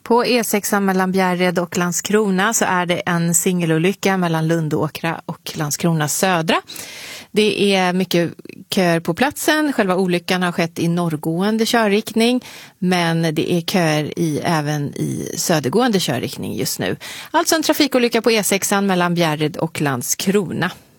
På E6 mellan Bjärred och Landskrona så är det en singelolycka mellan Lundåkra och Landskrona södra. Det är mycket köer på platsen. Själva olyckan har skett i norrgående körriktning, men det är köer även i södergående körriktning just nu. Alltså en trafikolycka på E6 mellan Bjärred och Landskrona.